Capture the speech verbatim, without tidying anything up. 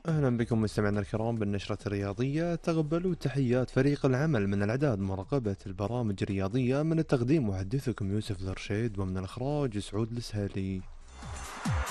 أهلا بكم مستمعينا الكرام بالنشرة الرياضية. تقبلوا تحيات فريق العمل من الإعداد مراقبة البرامج الرياضية. من التقديم محدثكم يوسف الرشيد، ومن الإخراج سعود السهالي.